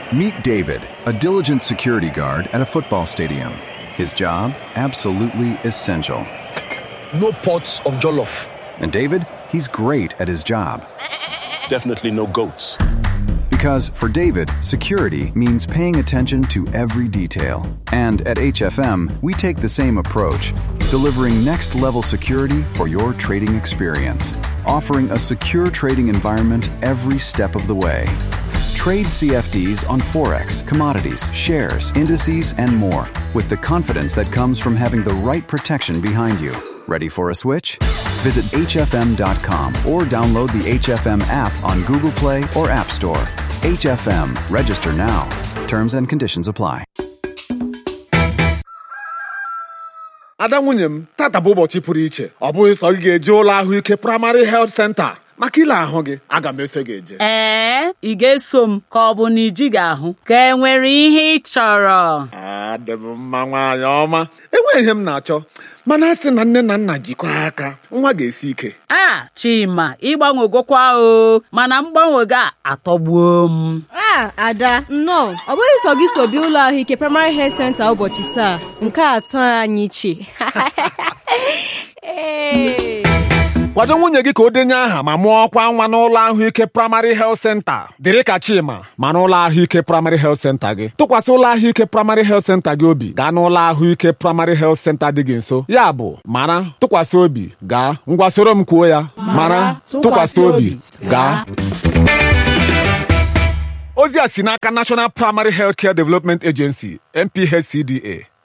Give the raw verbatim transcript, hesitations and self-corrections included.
Meet David, a diligent security guard at a football stadium. His job, absolutely essential. No pots of jollof. And David, he's great at his job. Definitely no goats. Because for David, security means paying attention to every detail. And at H F M, we take the same approach, delivering next-level security for your trading experience, offering a secure trading environment every step of the way. Trade C F Ds on Forex, commodities, shares, indices, and more, with the confidence that comes from having the right protection behind you. Ready for a switch? Visit H F M dot com or download the H F M app on Google Play or App Store. H F M. Register now. Terms and conditions apply. Ada nwunye m, tata bụ ụbọchị pụrụ iche. Ọ bụghị sọ gị ga-eje ụlọ ahụike Primary Health Center maka ile ahụ gị. Aga m eso gị eje. Ee, ị ga-eso m ka ọ bụ na iji ga-ahụ ka e nwere ihe ị chọrọ. Adị m mma nwaanyị ọma. Enweghị ihe m na-achọ. Mana asị na nne na nna jikwa aka, nwa ga-esi ike. Ah, Chima, ịgbanwegokwa o, mana mgbanwe ga atọgbuo m. Ah, Ada, no, ọ bụghị sọ gị so bi ụlọ ahụike Primary Health Center ụbọchị taa. Nke atọ anyị chi. Hey. Kwado nwunye gị ka o denye aha ma mụọ ọkwa nwa n'ụlọ ahụike Primary Health Center. Dịrị ka Chima, ma n'ụlọ ahụike Primary Health Center gị. Tụkwasị ụlọ ahụike Primary Health Center gị obi, gaa n'ụlọ ahụike Primary Health Center dị gị nso. Ya bụ, mara, tụkwasị obi, gaa. Ngwa soro m kwuo ya. Mara, tụkwasị obi, gaa. Ozi a si n'aka National Primary Healthcare Development Agency, N P H C D A.